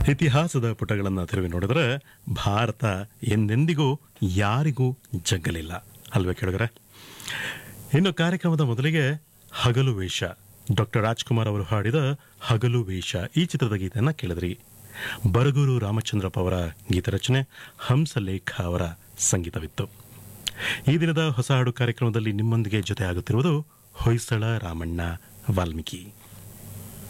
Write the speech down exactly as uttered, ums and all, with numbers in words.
ಇತಿಹಾಸದ ಪುಟಗಳನ್ನು ತಿರುವಿ ನೋಡಿದ್ರೆ ಭಾರತ ಎಂದೆಂದಿಗೂ ಯಾರಿಗೂ ಜಗ್ಗಲಿಲ್ಲ ಅಲ್ವೇ ಕೇಳಿದ್ರೆ. ಇನ್ನು ಕಾರ್ಯಕ್ರಮದ ಮೊದಲಿಗೆ ಹಗಲು ವೇಷ, ಡಾಕ್ಟರ್ ರಾಜ್ಕುಮಾರ್ ಅವರು ಹಾಡಿದ ಹಗಲು ವೇಷ ಈ ಚಿತ್ರದ ಗೀತೆಯನ್ನು ಕೇಳಿದ್ರಿ. ಬರಗೂರು ರಾಮಚಂದ್ರಪ್ಪ ಅವರ ಗೀತರಚನೆ, ಹಂಸಲೇಖ ಅವರ ಸಂಗೀತವಿತ್ತು. ಈ ದಿನದ ಹೊಸ ಹಾಡು ಕಾರ್ಯಕ್ರಮದಲ್ಲಿ ನಿಮ್ಮೊಂದಿಗೆ ಜೊತೆ ಆಗುತ್ತಿರುವುದು ಹೊಯ್ಸಳ ರಾಮಣ್ಣ ವಾಲ್ಮೀಕಿ.